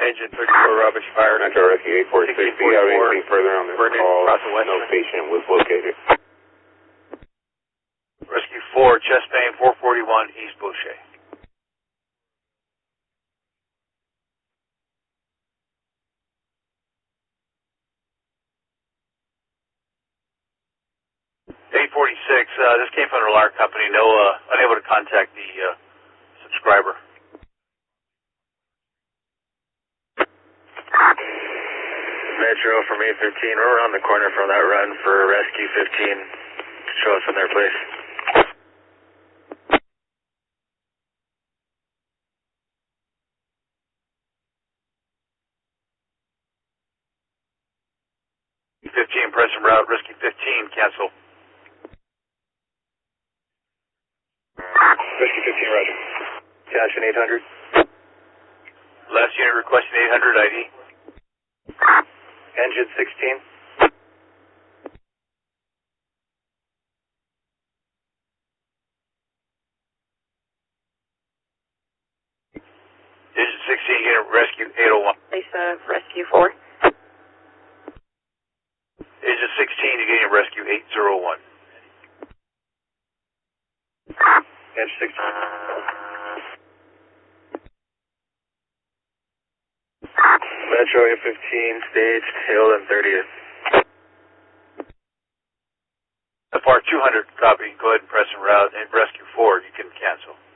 Engine 34 Rubbish Fire. Metro Rescue 846. Do you have anything further on this call? No patient was located. Rescue 4, chest pain 441 East Boucher. This came from an alarm company. No, unable to contact the subscriber. Metro from 815. We're around the corner from that run for Rescue 15. Show us when they're placed. Press en route. Rescue 15, cancel. Rescue 15, roger. Attachment 800. Last unit requesting 800 ID. Engine 16. Engine 16, unit rescue 801. Lisa, rescue 4. Engine 16, unit rescue 801. Engine 16. Metro 815, staged, hailed and 30th. FR 200, copy. Go ahead and press en route. And rescue 4, you can cancel.